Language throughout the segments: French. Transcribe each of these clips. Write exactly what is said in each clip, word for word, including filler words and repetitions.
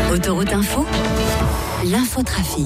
Autoroute Info, l'infotrafic.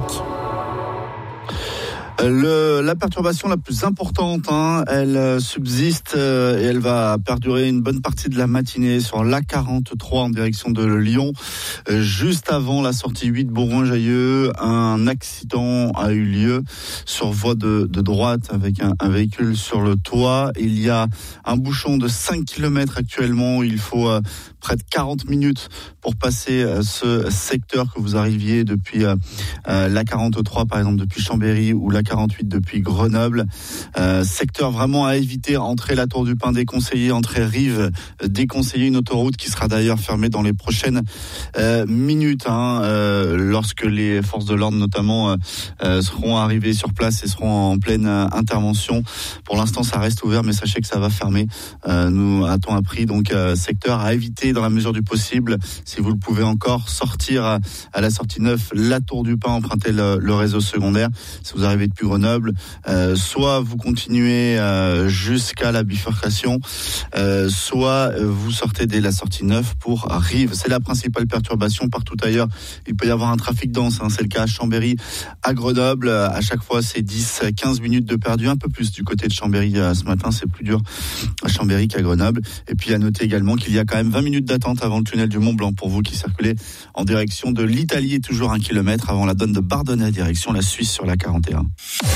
Le, la perturbation la plus importante, hein, elle euh, subsiste euh, et elle va perdurer une bonne partie de la matinée sur l'A quarante-trois en direction de Lyon. Euh, juste avant la sortie huit Bourgoin-Jallieu, un accident a eu lieu sur voie de, de droite avec un, un véhicule sur le toit. Il y a un bouchon de cinq kilomètres actuellement. Il faut euh, près de quarante minutes pour passer euh, ce secteur, que vous arriviez depuis euh, euh, l'A quarante-trois, par exemple depuis Chambéry, ou l'A quarante-huit depuis Grenoble. Euh, secteur vraiment à éviter, entrée La Tour du Pin déconseillée, entrée Rive déconseillée, une autoroute qui sera d'ailleurs fermée dans les prochaines euh, minutes, hein, euh, lorsque les forces de l'ordre notamment euh, seront arrivées sur place et seront en pleine euh, intervention. Pour l'instant ça reste ouvert, mais sachez que ça va fermer, euh, nous a-t-on appris. Donc euh, secteur à éviter dans la mesure du possible. Si vous le pouvez encore, sortir à, à la sortie neuf La Tour du Pin, emprunter le, le réseau secondaire. Si vous arrivez depuis Grenoble, euh, soit vous continuez euh, jusqu'à la bifurcation, euh, soit euh, vous sortez dès la sortie neuf pour Rive. C'est la principale perturbation. Partout ailleurs, il peut y avoir un trafic dense, hein. C'est le cas à Chambéry, à Grenoble. À chaque fois, c'est dix à quinze minutes de perdu, un peu plus du côté de Chambéry euh, ce matin. C'est plus dur à Chambéry qu'à Grenoble. Et puis à noter également qu'il y a quand même vingt minutes d'attente avant le tunnel du Mont Blanc pour vous qui circulez en direction de l'Italie, et toujours un kilomètre avant la donne de Bardonnay, direction la Suisse sur la quarante et un.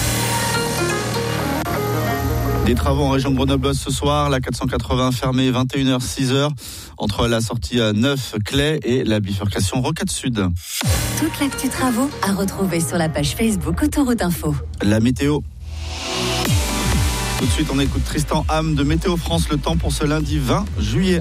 Des travaux en région de Grenoble ce soir, la quatre cent quatre-vingts fermée, vingt et une heures six heures, entre la sortie neuf Clay et la bifurcation Rocade Sud. Toute l'actu travaux à retrouver sur la page Facebook Autoroute Info. La météo. Tout de suite, on écoute Tristan Ham de Météo France, le temps pour ce lundi vingt juillet.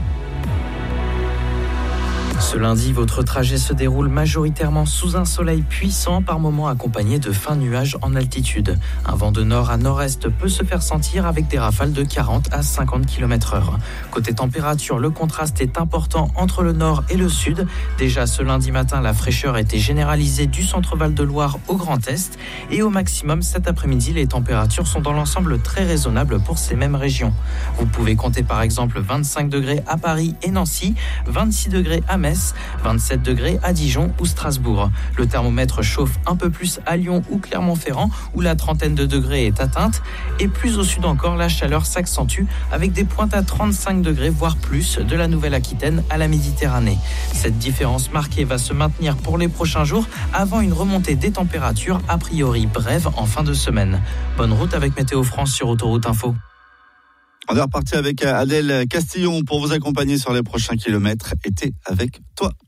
Ce lundi, votre trajet se déroule majoritairement sous un soleil puissant, par moments accompagné de fins nuages en altitude. Un vent de nord à nord-est peut se faire sentir avec des rafales de quarante à cinquante kilomètres heure. Côté température, le contraste est important entre le nord et le sud. Déjà ce lundi matin, la fraîcheur était généralisée du centre Val-de-Loire au Grand Est. Et au maximum cet après-midi, les températures sont dans l'ensemble très raisonnables pour ces mêmes régions. Vous pouvez compter par exemple vingt-cinq degrés à Paris et Nancy, vingt-six degrés à Metz, vingt-sept degrés à Dijon ou Strasbourg. Le thermomètre chauffe un peu plus à Lyon ou Clermont-Ferrand, où la trentaine de degrés est atteinte. Et plus au sud encore, la chaleur s'accentue avec des pointes à trente-cinq degrés, voire plus, de la Nouvelle-Aquitaine à la Méditerranée. Cette différence marquée va se maintenir pour les prochains jours, avant une remontée des températures, a priori brève en fin de semaine. Bonne route avec Météo France sur Autoroute Info. On est reparti avec Adèle Castillon pour vous accompagner sur les prochains kilomètres. Été avec toi.